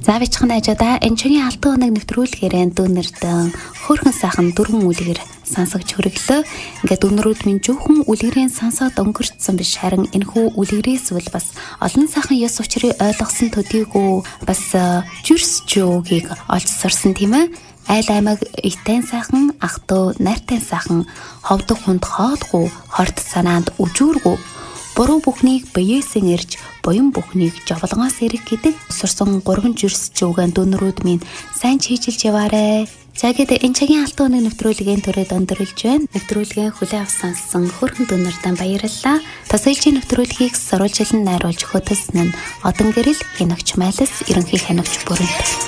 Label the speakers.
Speaker 1: Заавичхан ажиудаа энэ чигийн алтан өнөг нэвтрүүлгээрээ дүүнэрдэн хөөрхөн сайхан дөрвөн үлгэр сансагч хөрөглөө. Ингээд дүүнрүүд минь зөвхөн үлгэрийн сансаад өнгөрцсөн биш харин энэхүү үлгэрээс үл бас олон сайхан ёс учрыг ойлгосон төдийгүй бас жүрсчөөгийг олж сурсан тийм ээ. Айл аймаг итэн сайхан ах トゥ найртай сайхан ховдог хүнд хоолгүй хорт санаанд үжүүргүй буруу бүхнийг биеэсэн ирж буян бүхнийг жавлгоос ирэх гэдэг сурсан 3 жүрс зүгэн дүүнрүүд минь сайн чийжилж яваарэ. За гэдэг энэ цагийн алтан өнөг нэвтрүүлгийн төрөд өндөрлж байна. Нэвтрүүлгийн хүлээн авсан хөрхөн дүүнэртэн баярлалаа. Тасайлжийн нэвтрүүлгийг сурвалжилан найруулж хөтөлсөн нь Одон гэрэл хянагч Майлс ерөнхий хянагч Бүрэнт.